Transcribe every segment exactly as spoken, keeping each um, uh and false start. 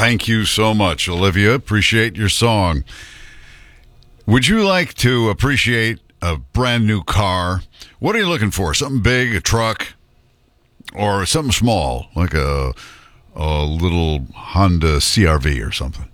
Thank you so much, Olivia. Appreciate your song. Would you like to appreciate a brand new car? What are you looking for? Something big, a truck, or something small, like a, a little Honda C R V or something?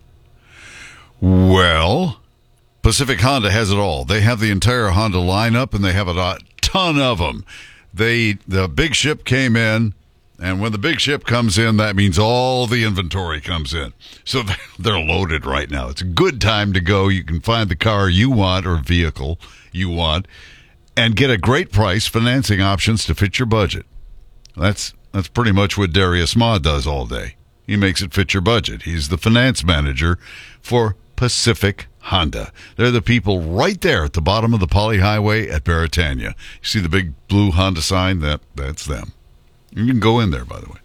Well, Pacific Honda has it all. They have the entire Honda lineup, and they have a ton of them. They the big ship came in, and when the big ship comes in, that means all the inventory comes in. So they're loaded right now. It's a good time to go. You can find the car you want or vehicle you want and get a great price, financing options to fit your budget. That's that's pretty much what Darius Ma does all day. He makes it fit your budget. He's the finance manager for Pacific Honda. They're the people right there at the bottom of the Poly Highway at Beretania. You see the big blue Honda sign? That That's them. You can go in there, by the way.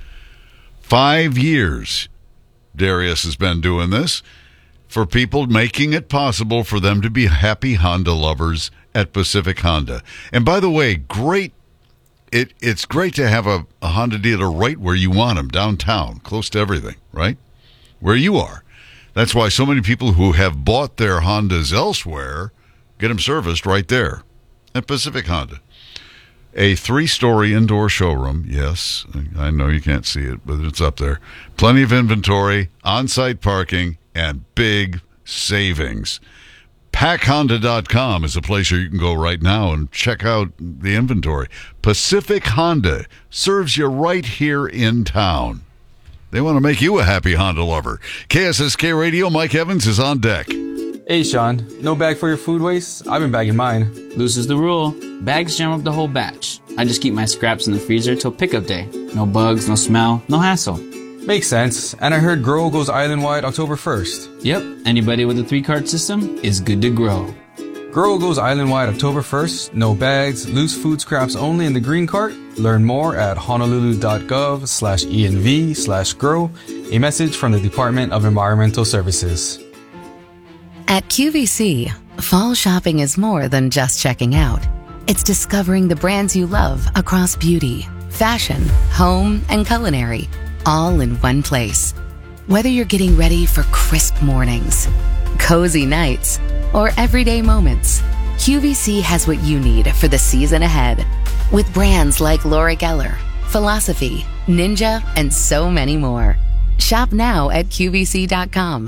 Five years Darius has been doing this for people, making it possible for them to be happy Honda lovers at Pacific Honda. And by the way, great. It It's great to have a, a Honda dealer right where you want them, downtown, close to everything, right? Where you are. That's why so many people who have bought their Hondas elsewhere get them serviced right there at Pacific Honda. A three-story indoor showroom, yes, I know you can't see it, but it's up there. Plenty of inventory, on-site parking, and big savings. pack honda dot com is a place where you can go right now and check out the inventory. Pacific Honda serves you right here in town. They want to make you a happy Honda lover. K S S K Radio, Mike Evans is on deck. Hey, Sean. No bag for your food waste? I've been bagging mine. Loose is the rule. Bags jam up the whole batch. I just keep my scraps in the freezer till pickup day. No bugs, no smell, no hassle. Makes sense. And I heard Grow goes island-wide October first. Yep. Anybody with a three-card system is good to grow. Grow goes island-wide October first. No bags, loose food scraps only in the green cart. Learn more at honolulu.gov slash ENV slash grow. A message from the Department of Environmental Services. At Q V C, fall shopping is more than just checking out. It's discovering the brands you love across beauty, fashion, home, and culinary, all in one place. Whether you're getting ready for crisp mornings, cozy nights, or everyday moments, Q V C has what you need for the season ahead. With brands like Laura Geller, Philosophy, Ninja, and so many more. Shop now at Q V C dot com.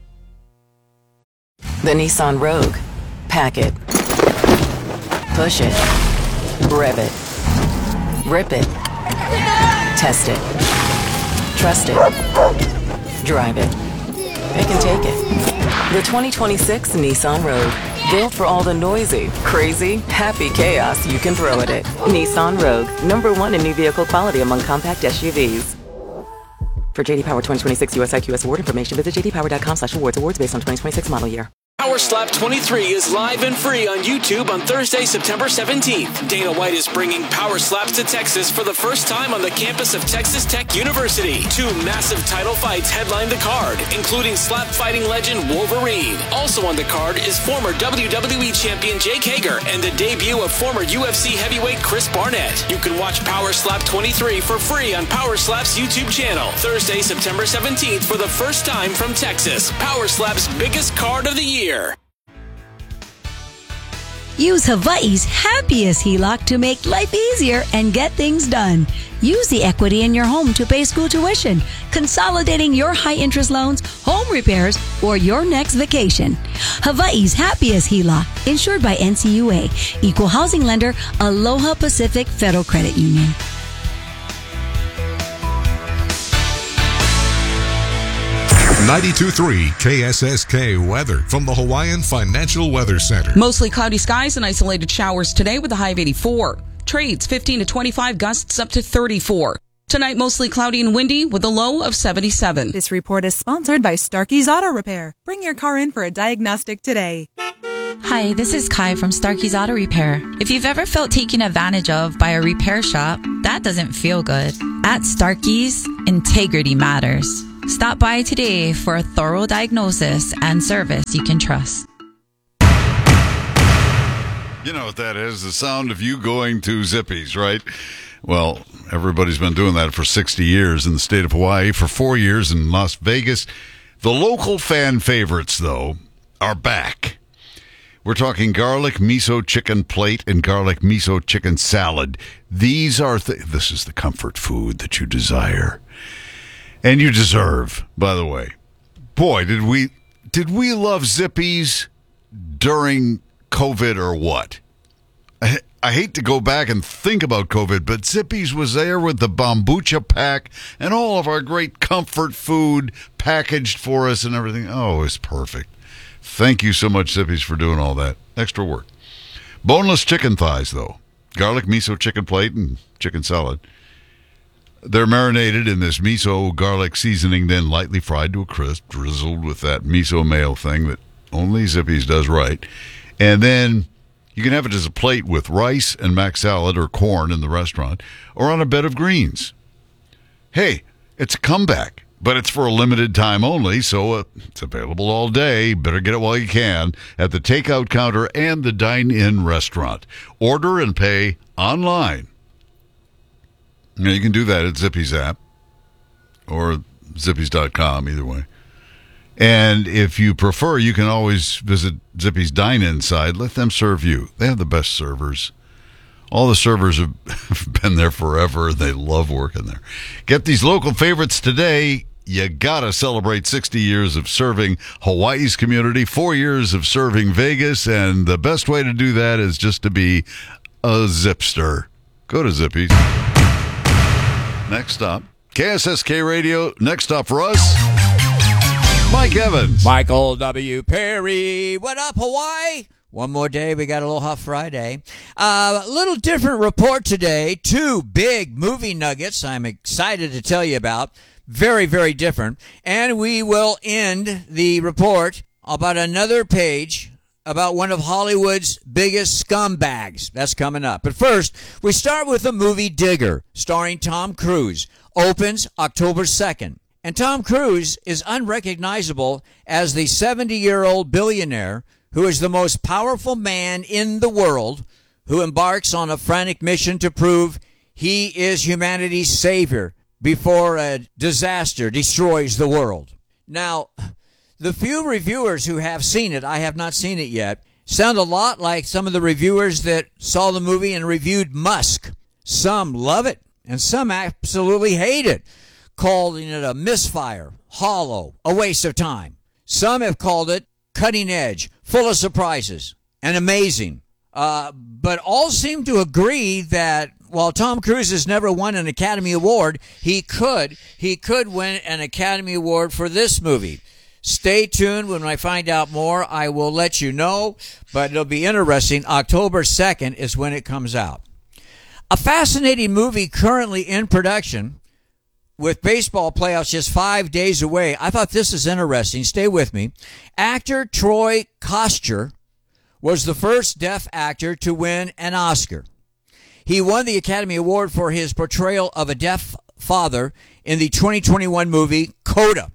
The Nissan Rogue. Pack it. Push it. Rev it. Rip it. Test it. Trust it. Drive it. It can take it. The twenty twenty-six Nissan Rogue. Built for all the noisy, crazy, happy chaos you can throw at it. Nissan Rogue. Number one in new vehicle quality among compact S U Vs. For J D Power twenty twenty-six U S I Q S award information, visit j d power dot com slash awards. Awards based on twenty twenty-six model year. Power Slap twenty-three is live and free on YouTube on Thursday, September seventeenth. Dana White is bringing Power Slaps to Texas for the first time on the campus of Texas Tech University. Two massive title fights headline the card, including slap fighting legend Wolverine. Also on the card is former W W E champion Jake Hager and the debut of former U F C heavyweight Chris Barnett. You can watch Power Slap twenty-three for free on Power Slap's YouTube channel. Thursday, September seventeenth for the first time from Texas. Power Slap's biggest card of the year. Use Hawaii's happiest H E L O C to make life easier and get things done. Use the equity in your home to pay school tuition, consolidating your high-interest loans, home repairs, or your next vacation. Hawaii's happiest H E L O C, insured by N C U A, Equal Housing Lender, Aloha Pacific Federal Credit Union. ninety-two point three K S S K weather from the Hawaiian Financial Weather Center. Mostly cloudy skies and isolated showers today with a high of eighty-four. Trades fifteen to twenty-five, gusts up to thirty-four. Tonight mostly cloudy and windy with a low of seventy-seven. This report is sponsored by Starkey's Auto Repair. Bring your car in for a diagnostic today. Hi, this is Kai from Starkey's Auto Repair. If you've ever felt taken advantage of by a repair shop, that doesn't feel good. At Starkey's, integrity matters. Stop by today for a thorough diagnosis and service you can trust. You know what that is? The sound of you going to Zippy's, right? Well, everybody's been doing that for sixty years in the state of Hawaii, for four years in Las Vegas. The local fan favorites, though, are back. We're talking garlic miso chicken plate and garlic miso chicken salad. These are th- this is the comfort food that you desire and you deserve, by the way. Boy, did we did we love Zippy's during COVID or what? I, I hate to go back and think about COVID, but Zippy's was there with the Bombucha pack and all of our great comfort food packaged for us and everything. Oh, it's perfect. Thank you so much, Zippy's, for doing all that. Extra work. Boneless chicken thighs, though. Garlic miso chicken plate and chicken salad. They're marinated in this miso garlic seasoning, then lightly fried to a crisp, drizzled with that miso mayo thing that only Zippy's does right. And then you can have it as a plate with rice and mac salad or corn in the restaurant, or on a bed of greens. Hey, it's a comeback. But it's for a limited time only, so uh, it's available all day. Better get it while you can at the takeout counter and the dine-in restaurant. Order and pay online. Now, you can do that at Zippy's app or zippys dot com, either way. And if you prefer, you can always visit Zippy's dine-in side. Let them serve you. They have the best servers. All the servers have been there forever. They love working there. Get these local favorites today. You gotta celebrate sixty years of serving Hawaii's community, four years of serving Vegas, and the best way to do that is just to be a Zipster. Go to Zippy's. Next stop, K S S K Radio. Next stop for us, Mike Evans. Michael W. Perry. What up, Hawaii? One more day. We got Aloha Friday. A uh, little different report today. Two big movie nuggets I'm excited to tell you about. Very, very different. And we will end the report about another page about one of Hollywood's biggest scumbags. That's coming up. But first, we start with the movie Digger, starring Tom Cruise. Opens October second. And Tom Cruise is unrecognizable as the seventy-year-old billionaire who is the most powerful man in the world, who embarks on a frantic mission to prove he is humanity's savior before a disaster destroys the world. Now, the few reviewers who have seen it, I have not seen it yet, sound a lot like some of the reviewers that saw the movie and reviewed Musk. Some love it, and some absolutely hate it, calling it a misfire, hollow, a waste of time. Some have called it cutting edge, full of surprises, and amazing. Uh, but all seem to agree that while Tom Cruise has never won an Academy Award, he could he could win an Academy Award for this movie. Stay tuned. When I find out more, I will let you know, but it'll be interesting. October second is when it comes out. A fascinating movie currently in production with baseball playoffs just five days away. I thought this is interesting. Stay with me. Actor Troy Koster was the first deaf actor to win an Oscar. He won the Academy Award for his portrayal of a deaf father in the twenty twenty-one movie Coda.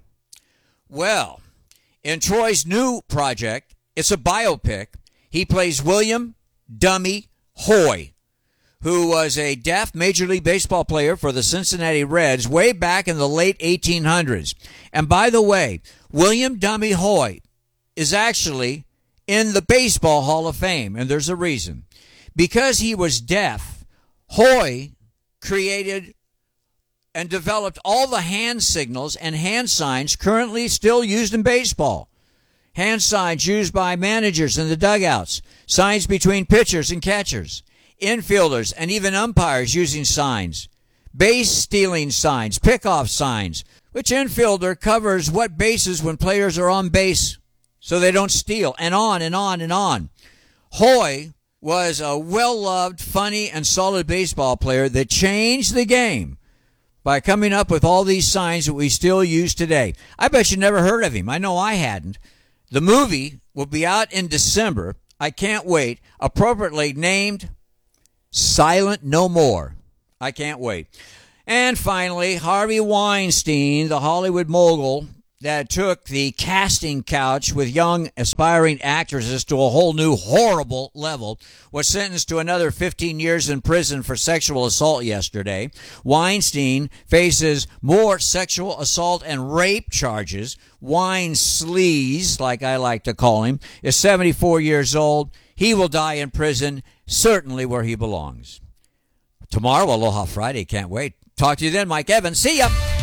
Well, in Troy's new project, it's a biopic. He plays William Dummy Hoy, who was a deaf Major League Baseball player for the Cincinnati Reds way back in the late eighteen hundreds. And by the way, William Dummy Hoy is actually in the Baseball Hall of Fame, and there's a reason. Because he was deaf, Hoy created and developed all the hand signals and hand signs currently still used in baseball. Hand signs used by managers in the dugouts, signs between pitchers and catchers, infielders and even umpires using signs, base stealing signs, pickoff signs. Which infielder covers what bases when players are on base so they don't steal, and on and on and on. Hoy was a well-loved, funny, and solid baseball player that changed the game by coming up with all these signs that we still use today. I bet you never heard of him. I know I hadn't. The movie will be out in December. I can't wait. Appropriately named Silent No More. I can't wait. And finally, Harvey Weinstein, the Hollywood mogul, that took the casting couch with young aspiring actresses to a whole new horrible level was sentenced to another fifteen years in prison for sexual assault yesterday. Weinstein faces more sexual assault and rape charges. Wine Sleaze, like I like to call him, is seventy-four years old. He will die in prison, certainly where he belongs. Tomorrow, Aloha Friday. Can't wait. Talk to you then, Mike Evans. See ya.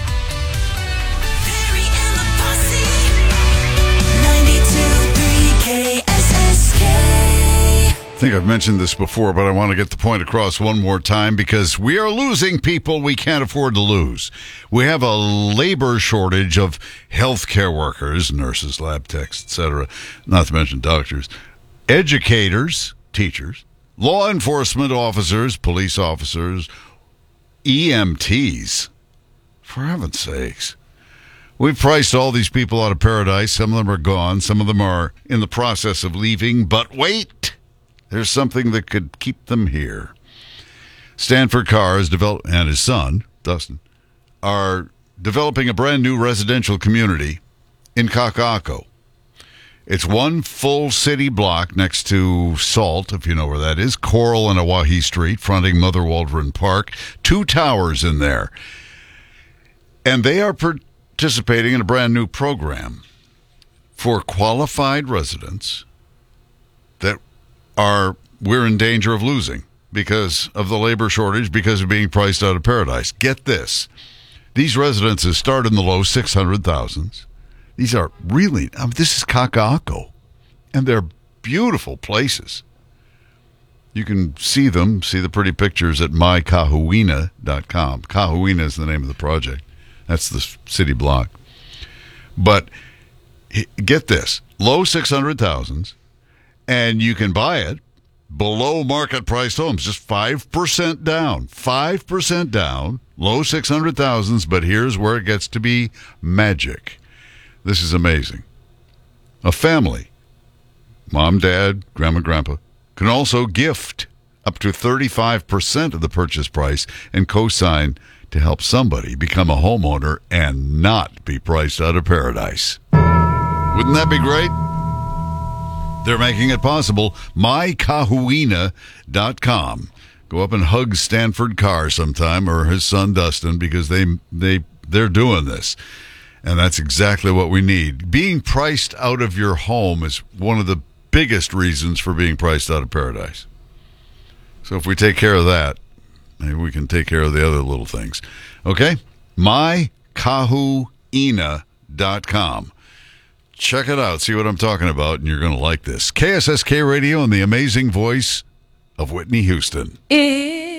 I think I've mentioned this before, but I want to get the point across one more time because we are losing people we can't afford to lose. We have a labor shortage of healthcare workers, nurses, lab techs, et cetera, not to mention doctors, educators, teachers, law enforcement officers, police officers, E M Ts. For heaven's sakes. We've priced all these people out of paradise. Some of them are gone. Some of them are in the process of leaving. But wait, there's something that could keep them here. Stanford Carr has developed, and his son, Dustin, are developing a brand new residential community in Kaka'ako. It's one full city block next to Salt, if you know where that is, Coral and Oahe Street, fronting Mother Waldron Park. Two towers in there. And they are participating in a brand new program for qualified residents that are we're in danger of losing because of the labor shortage, because of being priced out of paradise. Get this. These residences start in the low six hundred thousands. These are really, I mean, this is Kaka'ako, and they're beautiful places. You can see them, see the pretty pictures at my kahuina dot com. Kahuina is the name of the project. That's the city block. But get this, low six hundred thousands, and you can buy it below market priced homes, just five percent down. five percent down, low six hundred thousands, but here's where it gets to be magic. This is amazing. A family, mom, dad, grandma, grandpa, can also gift up to thirty-five percent of the purchase price and co-sign to help somebody become a homeowner and not be priced out of paradise. Wouldn't that be great? They're making it possible. my kahuina dot com. Go up and hug Stanford Carr sometime, or his son Dustin, because they they they're doing this. And that's exactly what we need. Being priced out of your home is one of the biggest reasons for being priced out of paradise. So if we take care of that, maybe we can take care of the other little things. Okay? my kahuina dot com. Check it out. See what I'm talking about, and you're going to like this. K S S K Radio and the amazing voice of Whitney Houston. It